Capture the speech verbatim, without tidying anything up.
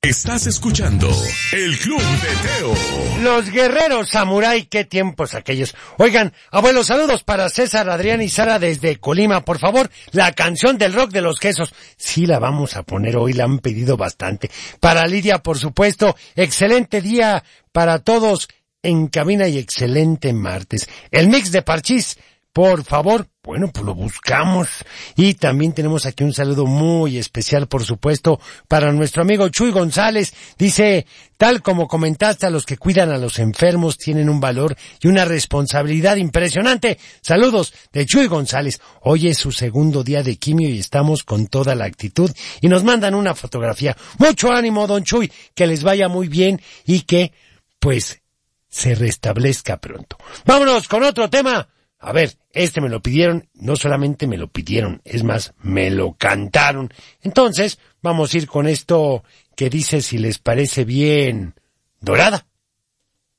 Estás escuchando El Club de Teo. Los guerreros samurái, qué tiempos aquellos. Oigan, abuelos, saludos para César, Adrián y Sara desde Colima. Por favor, la canción del rock de los quesos. Sí la vamos a poner hoy, la han pedido bastante. Para Lidia, por supuesto, excelente día para todos en cabina y excelente martes. El mix de Parchís, por favor. Bueno, pues lo buscamos. Y también tenemos aquí un saludo muy especial, por supuesto, para nuestro amigo Chuy González. Dice, tal como comentaste, a los que cuidan a los enfermos tienen un valor y una responsabilidad impresionante. Saludos de Chuy González. Hoy es su segundo día de quimio y estamos con toda la actitud. Y nos mandan una fotografía. Mucho ánimo, don Chuy, que les vaya muy bien y que, pues, se restablezca pronto. Vámonos con otro tema. A ver, este me lo pidieron, no solamente me lo pidieron, es más, me lo cantaron. Entonces, vamos a ir con esto que dice, si les parece bien, Dorada.